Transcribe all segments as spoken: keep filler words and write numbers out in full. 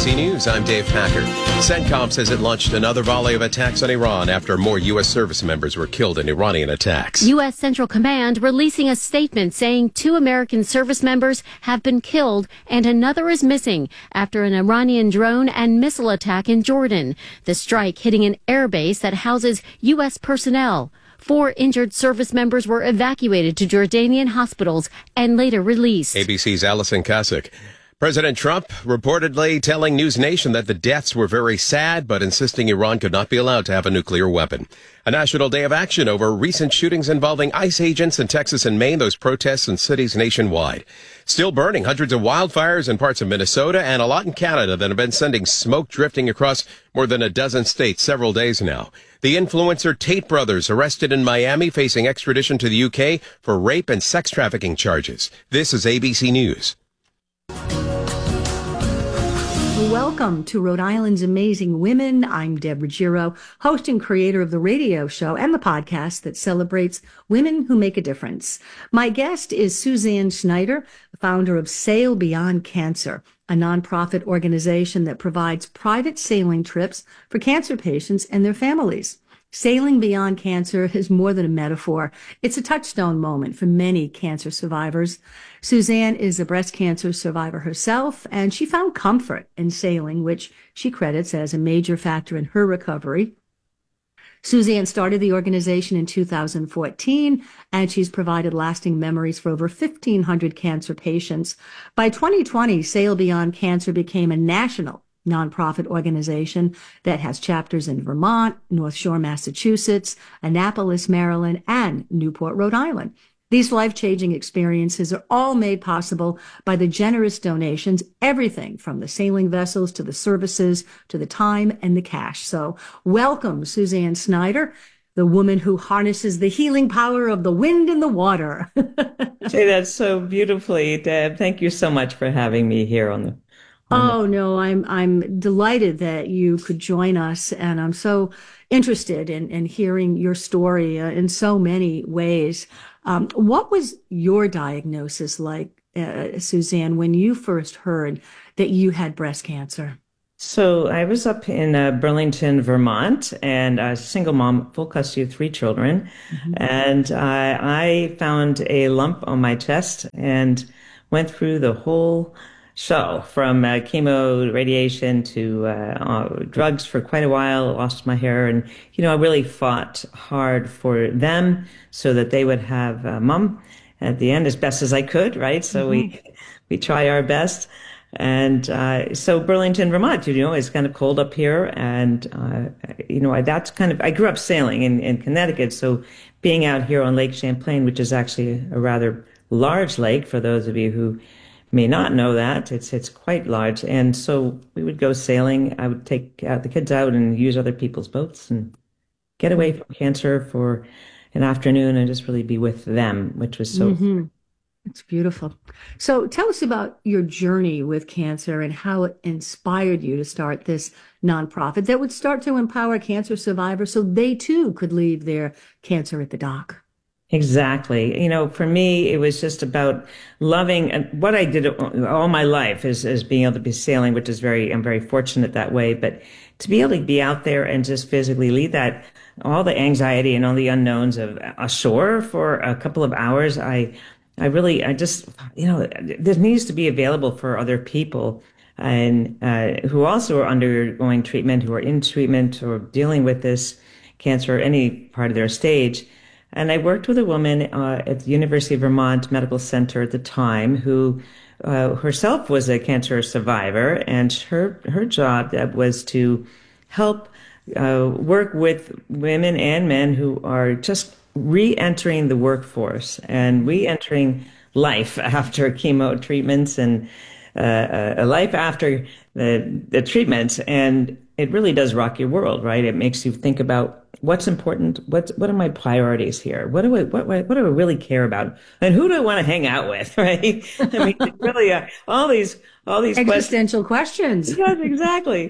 C News, I'm Dave Packard. CENTCOM says it launched another volley of attacks on Iran after more U S service members were killed in Iranian attacks. U S Central Command releasing a statement saying two American service members have been killed and another is missing after an Iranian drone and missile attack in Jordan. The strike hitting an airbase that houses U S personnel. Four injured service members were evacuated to Jordanian hospitals and later released. A B C's Allison Kasich. President Trump reportedly telling News Nation that the deaths were very sad, but insisting Iran could not be allowed to have a nuclear weapon. A national day of action over recent shootings involving ICE agents in Texas and Maine, those protests in cities nationwide. Still burning, hundreds of wildfires in parts of Minnesota and a lot in Canada that have been sending smoke drifting across more than a dozen states several days now. The influencer Tate brothers arrested in Miami facing extradition to the U K for rape and sex trafficking charges. This is A B C News. Welcome to Rhode Island's Amazing Women. I'm Deborah Giro, host and creator of the radio show and the podcast that celebrates women who make a difference. My guest is Suzanne Schneider, founder of Sail Beyond Cancer, a nonprofit organization that provides private sailing trips for cancer patients and their families. Sailing Beyond Cancer is more than a metaphor. It's a touchstone moment for many cancer survivors. Suzanne is a breast cancer survivor herself, and she found comfort in sailing, which she credits as a major factor in her recovery. Suzanne started the organization in two thousand fourteen, and she's provided lasting memories for over fifteen hundred cancer patients. By twenty twenty, Sail Beyond Cancer became a national nonprofit organization that has chapters in Vermont, North Shore, Massachusetts, Annapolis, Maryland, and Newport, Rhode Island. These life-changing experiences are all made possible by the generous donations, everything from the sailing vessels to the services to the time and the cash. So welcome, Suzanne Schneider, the woman who harnesses the healing power of the wind and the water. Say that so beautifully, Deb. Thank you so much for having me here on the Oh, no, I'm I'm delighted that you could join us, and I'm so interested in, in hearing your story uh, in so many ways. Um, what was your diagnosis like, uh, Suzanne, when you first heard that you had breast cancer? So I was up in uh, Burlington, Vermont, and a single mom, full custody of three children, mm-hmm. and uh, I found a lump on my chest and went through the whole So from uh, chemo, radiation to uh, uh, drugs for quite a while, lost my hair. And, you know, I really fought hard for them so that they would have uh, mom at the end as best as I could, right? So mm-hmm. we we try our best. And uh, so Burlington, Vermont, you know, is kind of cold up here. And, uh, you know, that's kind of, I grew up sailing in, in Connecticut. So being out here on Lake Champlain, which is actually a rather large lake for those of you who may not know that, it's it's quite large. And so we would go sailing. I would take uh, the kids out and use other people's boats and get away from cancer for an afternoon and just really be with them, which was so mm-hmm. It's beautiful. So tell us about your journey with cancer and how it inspired you to start this nonprofit that would start to empower cancer survivors so they too could leave their cancer at the dock. Exactly. You know, for me, it was just about loving, and what I did all my life is, is being able to be sailing, which is very, I'm very fortunate that way. But to be able to be out there and just physically leave that, all the anxiety and all the unknowns of ashore for a couple of hours, I, I really, I just, you know, this needs to be available for other people and uh, who also are undergoing treatment, who are in treatment or dealing with this cancer, any part of their stage. And I worked with a woman uh, at the University of Vermont Medical Center at the time who uh, herself was a cancer survivor, and her her job was to help uh, work with women and men who are just re-entering the workforce and re-entering life after chemo treatments and uh, a life after the, the treatment. And it really does rock your world, right? It makes you think about what's important. What what are my priorities here? What do I what what do I really care about? And who do I want to hang out with? Right? I mean, really, uh, all these all these existential questions. questions. Yes, exactly.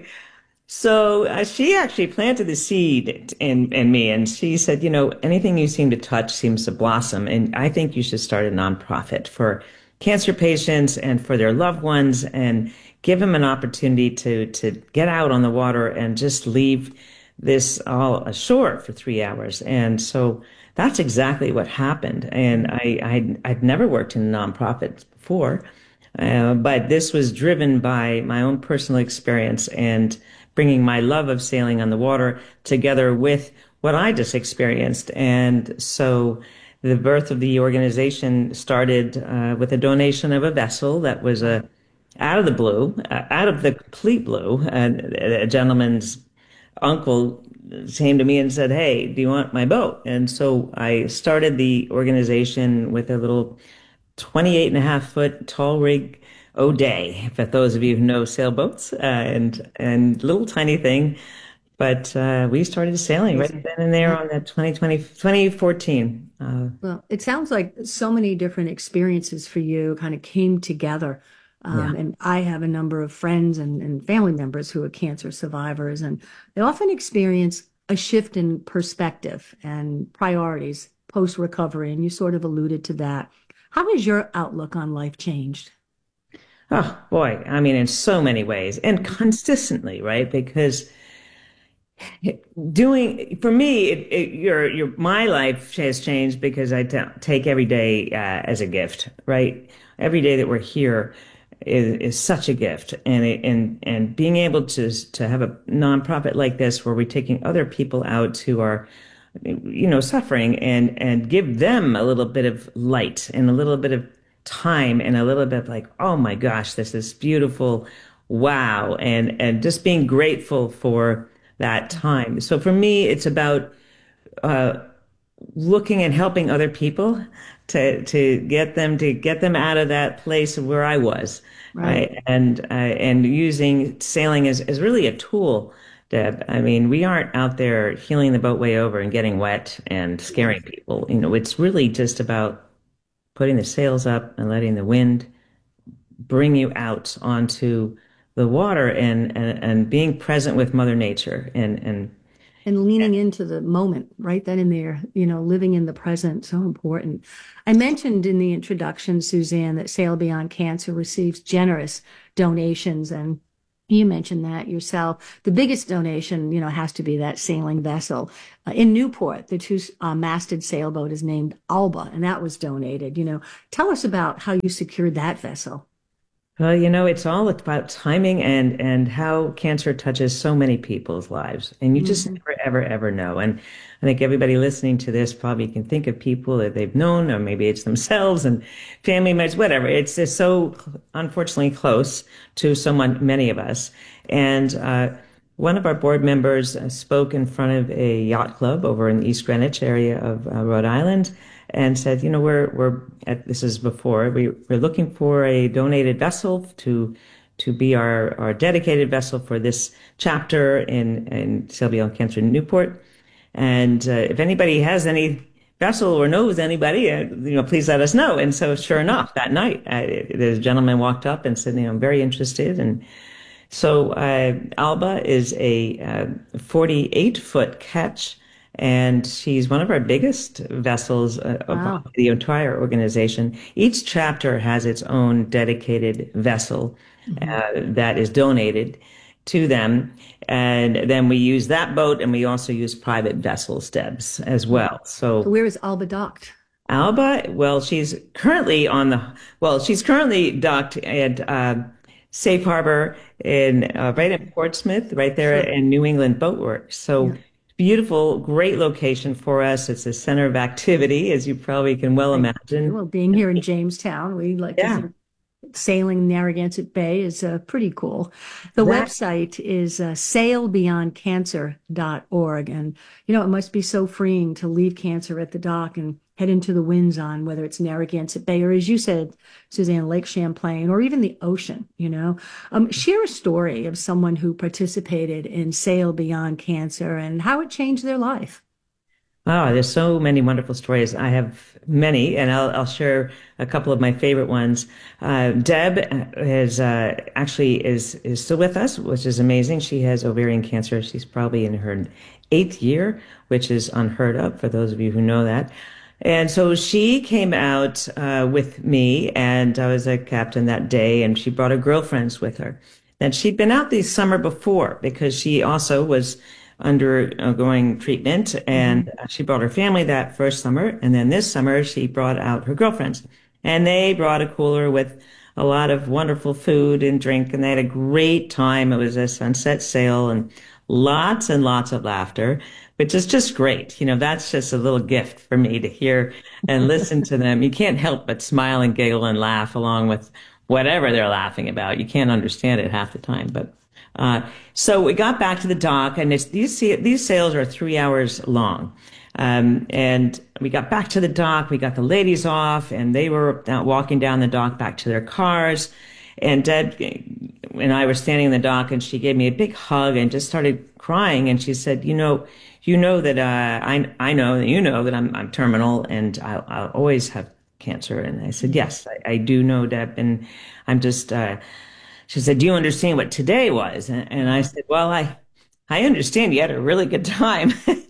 So uh, she actually planted the seed in in me, and she said, you know, anything you seem to touch seems to blossom, and I think you should start a nonprofit for cancer patients and for their loved ones, and give them an opportunity to to get out on the water and just leave this all ashore for three hours. And so that's exactly what happened. And I, I I'd never worked in nonprofits before, uh, but this was driven by my own personal experience and bringing my love of sailing on the water together with what I just experienced. And so the birth of the organization started uh, with a donation of a vessel that was a out of the blue, uh, out of the complete blue. And a gentleman's uncle came to me and said, "Hey, do you want my boat?" And so I started the organization with a little twenty-eight and a half foot tall rig O'Day, for those of you who know sailboats, uh, and and little tiny thing. But uh, we started sailing right then and there on that twenty twenty, twenty fourteen. Uh, well, it sounds like so many different experiences for you kind of came together. Um, yeah. And I have a number of friends and, and family members who are cancer survivors, and they often experience a shift in perspective and priorities post-recovery. And you sort of alluded to that. How has your outlook on life changed? Oh, boy. I mean, in so many ways and consistently, right? Because doing, for me, it, it, your, your, my life has changed because I t- take every day uh, as a gift, right? Every day that we're here is, is such a gift. And, it, and, and being able to, to have a nonprofit like this, where we're taking other people out who are, you know, suffering, and, and give them a little bit of light and a little bit of time and a little bit of like, oh my gosh, this is beautiful. Wow. And, and just being grateful for that time. So for me, it's about, uh, looking and helping other people to, to get them, to get them out of that place of where I was. Right. right? And, uh, and using sailing as, as really a tool, Deb. I mean, we aren't out there heeling the boat way over and getting wet and scaring people. You know, it's really just about putting the sails up and letting the wind bring you out onto the water, and, and, and being present with Mother Nature, and, and, and leaning into the moment right then and there, you know, living in the present. So important. I mentioned in the introduction, Suzanne, that Sail Beyond Cancer receives generous donations, and you mentioned that yourself. The biggest donation, you know, has to be that sailing vessel. Uh, in Newport, the two-masted uh, sailboat is named Alba, and that was donated. You know, tell us about how you secured that vessel. Well, you know, it's all about timing and, and how cancer touches so many people's lives. And you just mm-hmm. never, ever, ever know. And I think everybody listening to this probably can think of people that they've known, or maybe it's themselves and family members, whatever. It's just so, unfortunately, close to so many of us. And uh, one of our board members uh, spoke in front of a yacht club over in the East Greenwich area of uh, Rhode Island, and said, you know, we're, we're at, this is before, we, we're looking for a donated vessel to, to be our, our dedicated vessel for this chapter in, in Sail Beyond Cancer in Newport. And, uh, if anybody has any vessel or knows anybody, uh, you know, please let us know. And so sure enough, that night, uh, the gentleman walked up and said, you know, I'm very interested. And so, uh, Alba is a, uh, forty-eight foot catch, and she's one of our biggest vessels uh, wow. of the entire organization. Each chapter has its own dedicated vessel mm-hmm. uh, that is donated to them. And then we use that boat, and we also use private vessels, Debs, as well. So, so where is Alba docked? Alba, well, she's currently on the, well, she's currently docked at uh, Safe Harbor in, uh, right in Portsmouth, right there sure. in New England Boat Works. So, yeah. Beautiful, great location for us. It's a center of activity, as you probably can well imagine. Well, being here in Jamestown, we like yeah. to think sailing in Narragansett Bay is uh, pretty cool. The that, website is uh, sail beyond cancer dot org. And, you know, it must be so freeing to leave cancer at the dock and head into the winds on, whether it's Narragansett Bay or, as you said, Suzanne, Lake Champlain, or even the ocean, you know. Um, share a story of someone who participated in Sail Beyond Cancer and how it changed their life. Oh, there's so many wonderful stories. I have many, and I'll, I'll share a couple of my favorite ones. Uh, Deb is uh, actually is is still with us, which is amazing. She has ovarian cancer. She's probably in her eighth year, which is unheard of for those of you who know that. And so she came out uh, with me, and I was a captain that day, and she brought her girlfriends with her. And she'd been out the summer before because she also was undergoing treatment, and mm-hmm. she brought her family that first summer. And then this summer, she brought out her girlfriends, and they brought a cooler with a lot of wonderful food and drink, and they had a great time. It was a sunset sail and lots and lots of laughter, which is just great. You know, that's just a little gift for me to hear and listen to them. You can't help but smile and giggle and laugh along with whatever they're laughing about. You can't understand it half the time. But uh, so we got back to the dock, and it's, these these sails are three hours long. Um, and we got back to the dock, we got the ladies off, and they were out walking down the dock back to their cars. And Deb and I were standing in the dock, and she gave me a big hug and just started crying. And she said, you know, you know that, uh, I, I know that you know that I'm, I'm terminal, and I'll, I'll always have cancer. And I said, yes, I, I do know, Deb. And I'm just, uh, she said, do you understand what today was? And, and I said, well, I, I understand you had a really good time.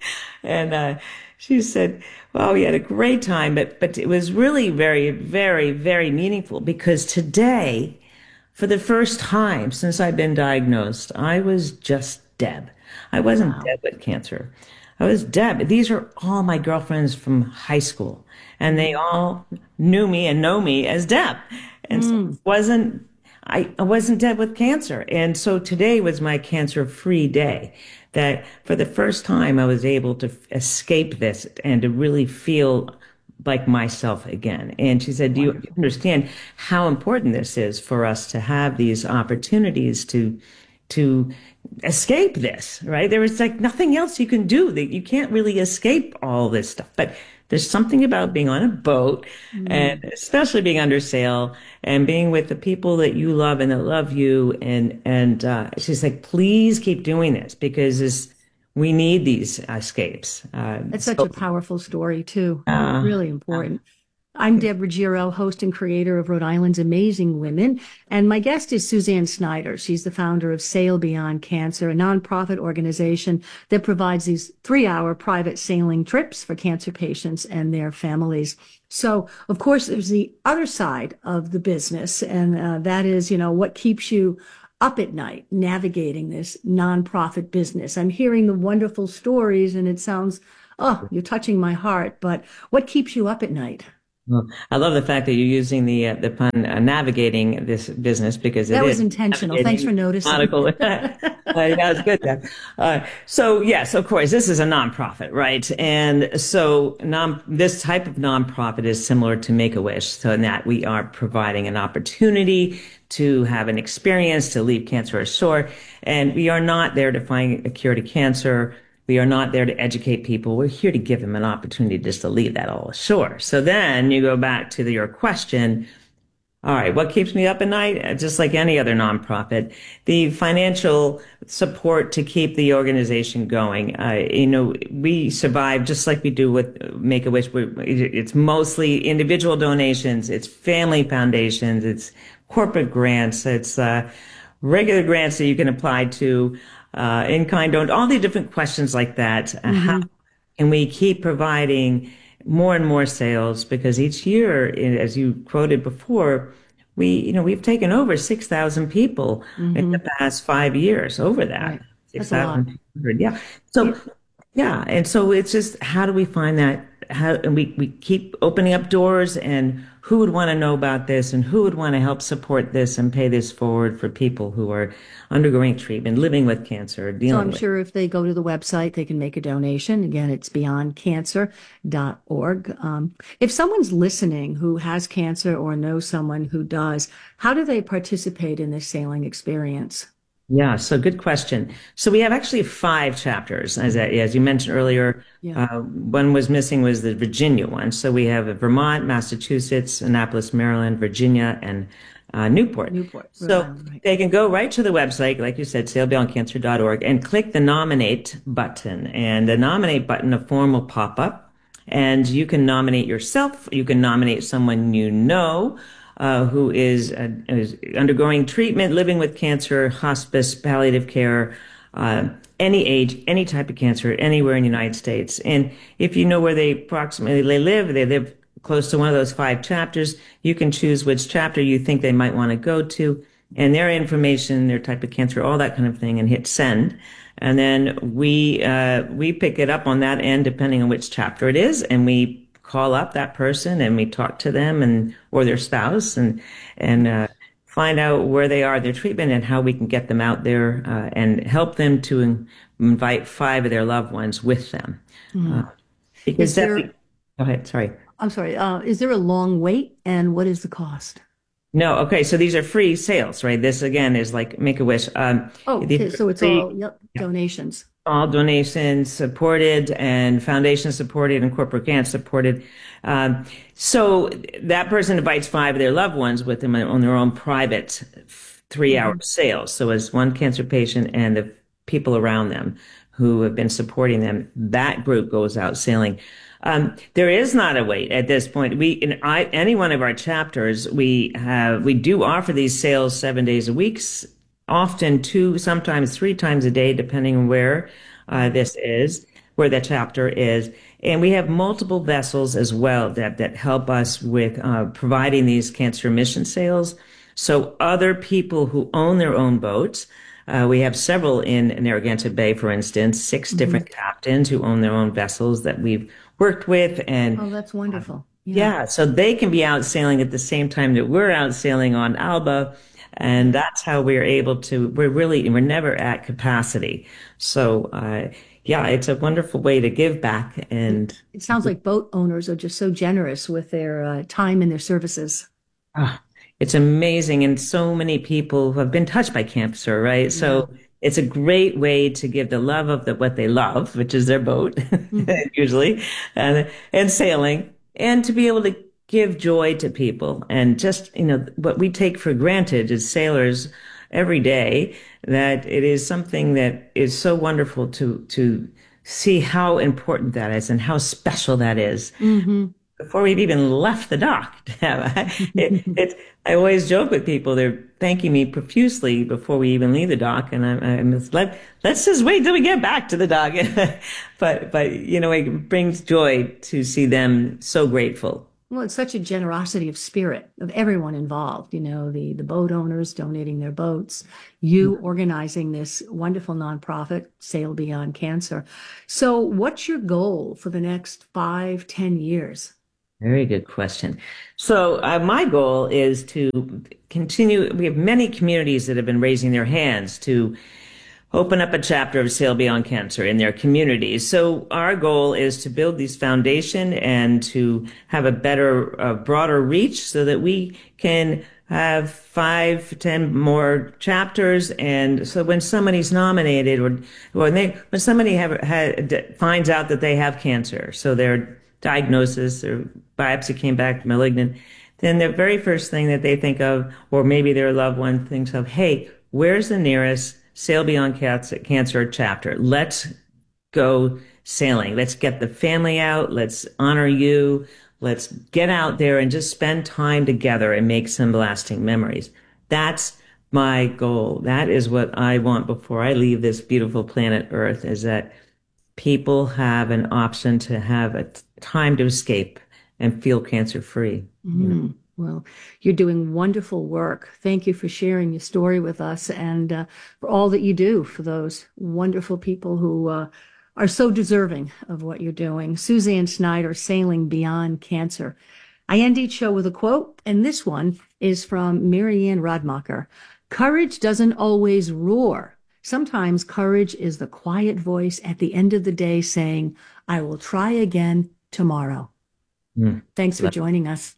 And uh, she said, well, we had a great time, but but it was really very, very, very meaningful because today, for the first time since I've been diagnosed, I was just Deb. I wasn't wow. Deb with cancer. I was Deb. These are all my girlfriends from high school, and they all knew me and know me as Deb. And mm. so it wasn't I, I wasn't Deb with cancer. And so today was my cancer-free day, that for the first time I was able to escape this and to really feel like myself again. And she said, do you understand how important this is for us to have these opportunities to to escape this, right? There was like nothing else you can do. That you can't really escape all this stuff. But there's something about being on a boat, mm. and especially being under sail and being with the people that you love and that love you. And, and, uh, she's like, please keep doing this because this, we need these escapes. Uh, That's such so, a powerful story too. Uh, really important. Uh, I'm Deb Ruggiero, host and creator of Rhode Island's Amazing Women, and my guest is Suzanne Snyder. She's the founder of Sail Beyond Cancer, a nonprofit organization that provides these three-hour private sailing trips for cancer patients and their families. So, of course, there's the other side of the business, and uh, that is, you know, what keeps you up at night navigating this nonprofit business. I'm hearing the wonderful stories, and it sounds, oh, you're touching my heart, but what keeps you up at night? Well, I love the fact that you're using the uh, the pun uh, navigating this business because it that was is intentional. Thanks for noticing. That was good. Uh, so yes, of course, this is a nonprofit, right? And so non this type of nonprofit is similar to Make-A-Wish, so in that we are providing an opportunity to have an experience to leave cancer ashore, and we are not there to find a cure to cancer. We are not there to educate people. We're here to give them an opportunity just to leave that all ashore. So then you go back to the, your question. All right, what keeps me up at night? Just like any other nonprofit, the financial support to keep the organization going. Uh, you know, we survive just like we do with Make-A-Wish. It's mostly individual donations. It's family foundations. It's corporate grants. It's uh, regular grants that you can apply to. Uh, in-kind don't, all the different questions like that. Uh, mm-hmm. How can we keep providing more and more sales? Because each year, as you quoted before, we, you know, we've taken over six thousand people mm-hmm. in the past five years, over that. Right. six thousand. Yeah. So, yeah. yeah. And so it's just, how do we find that? How, and we, we keep opening up doors, and who would want to know about this, and who would want to help support this and pay this forward for people who are undergoing treatment, living with cancer, dealing So I'm with. sure if they go to the website, they can make a donation. Again, it's beyond cancer dot org. Um, if someone's listening who has cancer or knows someone who does, how do they participate in this sailing experience? Yeah, so good question. So we have actually five chapters, as as you mentioned earlier. Yeah. Uh, one was missing was the Virginia one. So we have Vermont, Massachusetts, Annapolis, Maryland, Virginia, and uh, Newport. Newport. So Island, right. They can go right to the website, like you said, sail beyond cancer dot org, and click the nominate button. And the nominate button, a form will pop up, and you can nominate yourself. You can nominate someone you know. Uh, who is, uh, is undergoing treatment, living with cancer, hospice, palliative care, uh, any age, any type of cancer, anywhere in the United States. And if you know where they approximately they live, they live close to one of those five chapters, you can choose which chapter you think they might want to go to, and their information, their type of cancer, all that kind of thing, and hit send. And then we uh, we pick it up on that end, depending on which chapter it is, and we call up that person and we talk to them and or their spouse and and uh, find out where they are, their treatment, and how we can get them out there uh, and help them to in- invite five of their loved ones with them. Mm. Uh, because is there, that, go ahead, sorry. I'm sorry. Uh, is there a long wait, and what is the cost? No, okay, so these are free sales, right? This, again, is like Make-A-Wish. Um, oh, okay, so it's free, all yep, yeah. donations. All donations supported and foundation supported and corporate grant supported. Um, so that person invites five of their loved ones with them on their own private three-hour mm-hmm. sales. So as one cancer patient and the people around them who have been supporting them, that group goes out sailing. Um, there is not a wait at this point. We, in I, any one of our chapters, we have, we do offer these sales seven days a week, often two, sometimes three times a day, depending on where uh, this is, where the chapter is. And we have multiple vessels as well that, that help us with uh, providing these cancer remission sales. So other people who own their own boats, uh, we have several in Narragansett Bay, for instance, six mm-hmm. different captains who own their own vessels that we've worked with. And oh, that's wonderful. Yeah. yeah, so they can be out sailing at the same time that we're out sailing on Alba. And that's how we're able to, we're really, we're never at capacity. So, uh, yeah, it's a wonderful way to give back. And it sounds like boat owners are just so generous with their uh, time and their services. Ah, it's amazing. And so many people have been touched by cancer, right? Yeah. So it's a great way to give the love of the, what they love, which is their boat, mm-hmm. usually, and, and sailing, and to be able to give joy to people. And just, you know, what we take for granted as sailors every day, that it is something that is so wonderful to, to see how important that is and how special that is. Mm-hmm. Before we've even left the dock. it, it, I always joke with people, they're thanking me profusely before we even leave the dock. And I'm, I'm just like, let's just wait till we get back to the dock. but, but, you know, it brings joy to see them so grateful. Well, it's such a generosity of spirit of everyone involved, you know, the, the boat owners donating their boats, you mm-hmm. organizing this wonderful nonprofit, Sail Beyond Cancer. So what's your goal for the next five, ten years? Very good question. So uh, my goal is to continue. We have many communities that have been raising their hands to open up a chapter of Sail Beyond Cancer in their communities. So our goal is to build these foundation and to have a better, uh, broader reach so that we can have five, ten more chapters. And so when somebody's nominated or when they, when somebody have, had, finds out that they have cancer, so their diagnosis or biopsy came back malignant, then the very first thing that they think of, or maybe their loved one thinks of, hey, where's the nearest Sail Beyond Cancer chapter? Let's go sailing. Let's get the family out. Let's honor you. Let's get out there and just spend time together and make some lasting memories. That's my goal. That is what I want before I leave this beautiful planet Earth, is that people have an option to have a time to escape and feel cancer free. Mm-hmm. You know? Well, you're doing wonderful work. Thank you for sharing your story with us and uh, for all that you do for those wonderful people who uh, are so deserving of what you're doing. Suzanne Snyder, Sailing Beyond Cancer. I end each show with a quote, and this one is from Marianne Radmacher. Courage doesn't always roar. Sometimes courage is the quiet voice at the end of the day saying, I will try again tomorrow. Mm. Thanks for joining us.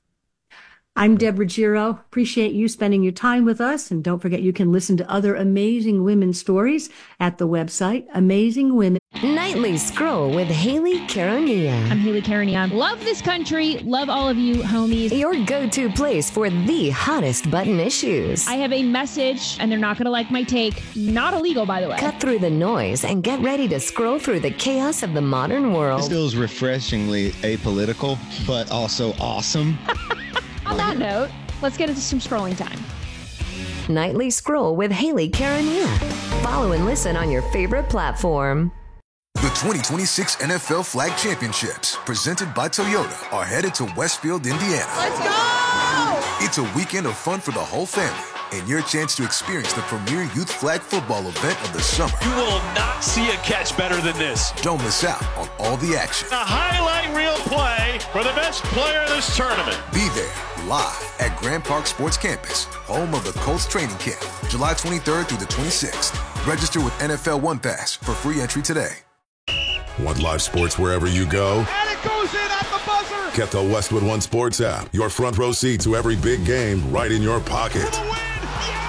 I'm Deborah Giro. Appreciate you spending your time with us. And don't forget, you can listen to other amazing women's stories at the website, Amazing Women. Nightly Scroll with Haley Caronia. I'm Haley Caronia. Love this country. Love all of you, homies. Your go-to place for the hottest button issues. I have a message, and they're not going to like my take. Not illegal, by the way. Cut through the noise and get ready to scroll through the chaos of the modern world. This feels refreshingly apolitical, but also awesome. On that note, let's get into some scrolling time. Nightly Scroll with Haley Carania. Follow and listen on your favorite platform. The twenty twenty-six N F L Flag Championships, presented by Toyota, are headed to Westfield, Indiana. Let's go! It's a weekend of fun for the whole family and your chance to experience the premier youth flag football event of the summer. You will not see a catch better than this. Don't miss out on all the action. A highlight reel play for the best player in this tournament. Be there live at Grand Park Sports Campus, home of the Colts training camp, July twenty-third through the twenty-sixth. Register with N F L One Pass for free entry today. Want live sports wherever you go? And it goes in at the buzzer! Get the Westwood One Sports app. Your front row seat to every big game right in your pocket. For the win! Yeah!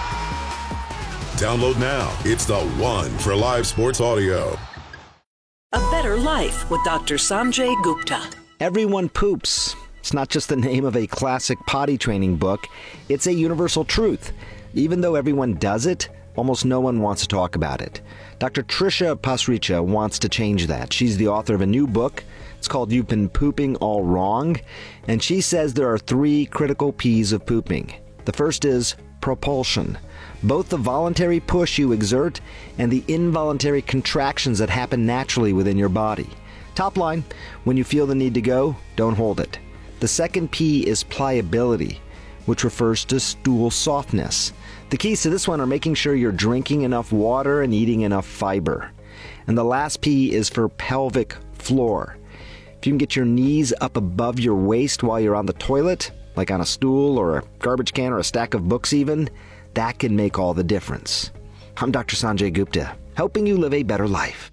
Download now. It's the one for live sports audio. A Better Life with Doctor Sanjay Gupta. Everyone poops. It's not just the name of a classic potty training book. It's a universal truth. Even though everyone does it, almost no one wants to talk about it. Doctor Trisha Pasricha wants to change that. She's the author of a new book. It's called You've Been Pooping All Wrong. And she says there are three critical P's of pooping. The first is propulsion. Both the voluntary push you exert and the involuntary contractions that happen naturally within your body. Top line, when you feel the need to go, don't hold it. The second P is pliability, which refers to stool softness. The keys to this one are making sure you're drinking enough water and eating enough fiber. And the last P is for pelvic floor. If you can get your knees up above your waist while you're on the toilet, like on a stool or a garbage can or a stack of books even, that can make all the difference. I'm Doctor Sanjay Gupta, helping you live a better life.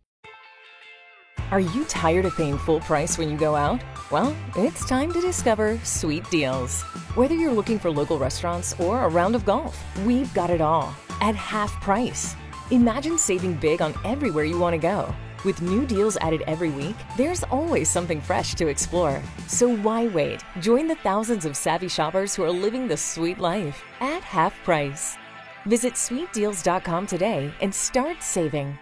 Are you tired of paying full price when you go out? Well, it's time to discover Sweet Deals. Whether you're looking for local restaurants or a round of golf, we've got it all at half price. Imagine saving big on everywhere you want to go. With new deals added every week, there's always something fresh to explore. So why wait? Join the thousands of savvy shoppers who are living the sweet life at half price. Visit sweet deals dot com today and start saving.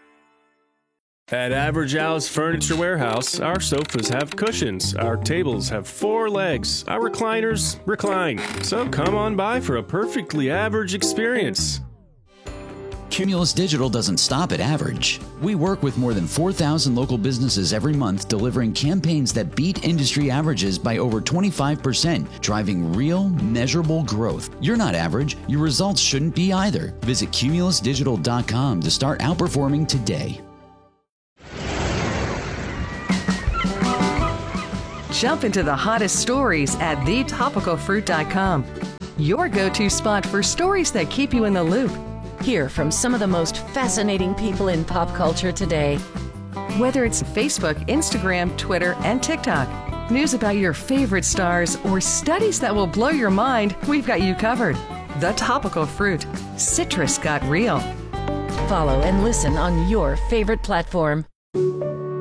At Average Al's Furniture Warehouse, our sofas have cushions, our tables have four legs, our recliners recline. So come on by for a perfectly average experience. Cumulus Digital doesn't stop at average. We work with more than four thousand local businesses every month, delivering campaigns that beat industry averages by over twenty-five percent, driving real, measurable growth. You're not average. Your results shouldn't be either. Visit cumulus digital dot com to start outperforming today. Jump into the hottest stories at the topical fruit dot com. Your go-to spot for stories that keep you in the loop. Hear from some of the most fascinating people in pop culture today. Whether it's Facebook, Instagram, Twitter, and TikTok, news about your favorite stars, or studies that will blow your mind, we've got you covered. The Topical Fruit. Citrus got real. Follow and listen on your favorite platform.